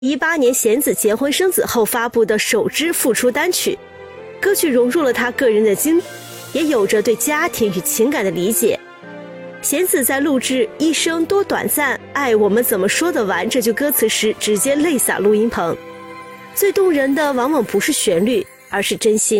2018年弦子结婚生子后发布的首支复出单曲。歌曲融入了他个人的经历，也有着对家庭与情感的理解。弦子在录制一生多短暂，爱我们怎么说得完这句歌词时直接泪洒录音棚。最动人的往往不是旋律，而是真心。